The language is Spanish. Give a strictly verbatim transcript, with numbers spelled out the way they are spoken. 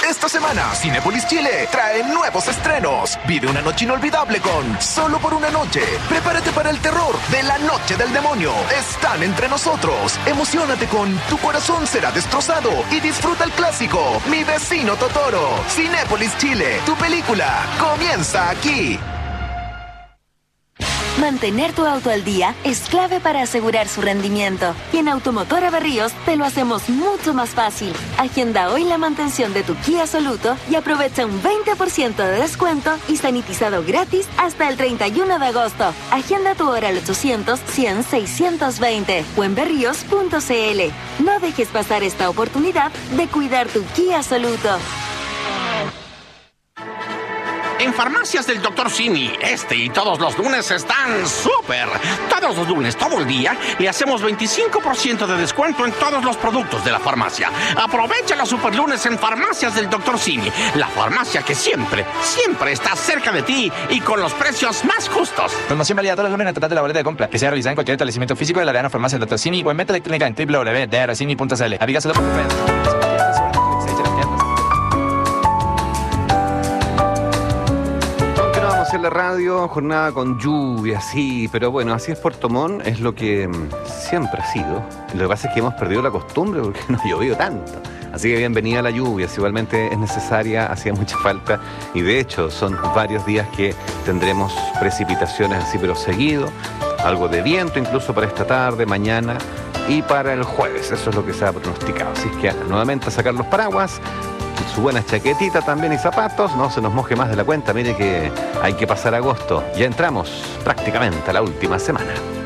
Esta semana, Cinépolis Chile trae nuevos estrenos. Vive una noche inolvidable con Solo por una noche. Prepárate para el terror de La Noche del Demonio. Están entre nosotros. Emociónate con Tu corazón será destrozado y disfruta el clásico Mi vecino Totoro. Cinépolis Chile, tu película comienza aquí. Mantener tu auto al día es clave para asegurar su rendimiento. Y en Automotora Berríos te lo hacemos mucho más fácil. Agenda hoy la mantención de tu Kia Soluto y aprovecha un veinte por ciento de descuento y sanitizado gratis hasta el treinta y uno de agosto. Agenda tu hora al ochocientos, cien, seiscientos veinte o en berríos punto c l. No dejes pasar esta oportunidad de cuidar tu Kia Soluto. En Farmacias del doctor Simi, este y todos los lunes están súper. Todos los lunes, todo el día, le hacemos veinticinco por ciento de descuento en todos los productos de la farmacia. Aprovecha los super lunes en Farmacias del doctor Simi, la farmacia que siempre, siempre está cerca de ti y con los precios más justos. Promoción válida todos los lunes en el total de la boleta de compra, que sea realizada en cualquier establecimiento físico de la Real Farmacia del doctor Simi o en venta electrónica en doble u doble u doble u punto d r simi punto c l. Avígaselo por redes. En la radio, jornada con lluvia, sí, pero bueno, así es Puerto Montt, es lo que siempre ha sido. Lo que pasa es que hemos perdido la costumbre porque no ha llovido tanto. Así que bienvenida a la lluvia, si igualmente es necesaria, hacía mucha falta y de hecho son varios días que tendremos precipitaciones así pero seguido, algo de viento incluso para esta tarde, mañana y para el jueves, eso es lo que se ha pronosticado. Así que nuevamente a sacar los paraguas, su buena chaquetita también y zapatos, no se nos moje más de la cuenta, mire que hay que pasar agosto, ya entramos prácticamente a la última semana.